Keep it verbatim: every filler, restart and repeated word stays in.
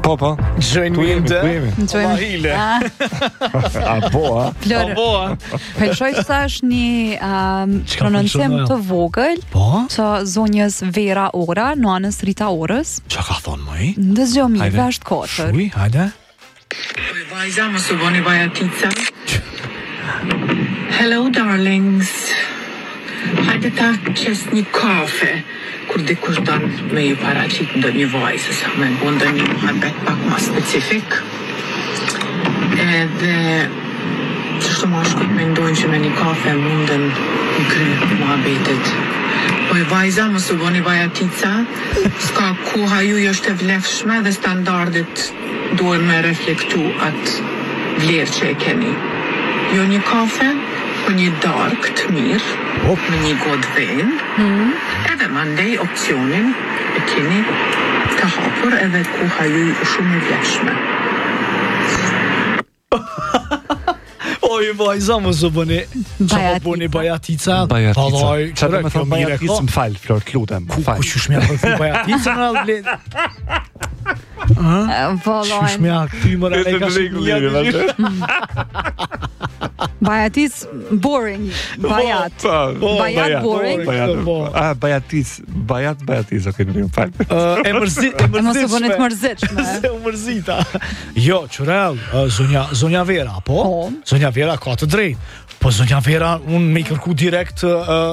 Po, po. Gjojnë Tu jemi, minte. tu jemi. Allah hile. A po, a? Flor, Po, a? pëlqoj të thash një um, Çka prononcim pëlqen, të vogël Po? të zonjës Vera Ora, nonës Rita Orës. Qa ka thonë mëj? Ndëzgjomi, Hajde. vesht katër. Shuj, hajde. Oj, vajza, mos u boni bajatica. Hello, darlings. Hajde ta qes një kafe, kur dikush dan me ju paraqit ndë një vajzë, sa me bu ndë një muhabet pak ma specifik. Edhe qështu ma shkut me ndojnë që me një kafe munden në kry muhabetit. Oj, vajza, mos u boni bajatica. Ska koha ju është e vlefshme dhe standardit duhet me reflektu atë vlerë që e keni. Jo një kafe, po një dark të mirë, Hop. me një godë ven, edhe mandej opcionin e keni të hapur edhe koha ju shumë e vlefshme. Oj, vajza, mos u bëni... Qa po Bajatica. bëni bajatica? Bajatica. Padaj, Qa do me kjo thonë mire bajatica, ka. më falë, Flor, të lutem, më Ku falë. qysh mja përfi bajatica në alë? Qysh Vallaj, mja këty më rale ka shumë bajatic boring, bajat. Po, Bajat boring. Bajat, Po. ah, bajatic, bajat, bajatic, ok, nuk më falë. E mërzit, e E mos u bëni të mërzitshme. mërzitshme. Se u mërzita. Jo, Qurel, uh, zonja, zonja Vera, po? Po. Zonja Vera ka të drejtë. Po zonja Vera, unë me i kërku direkt uh,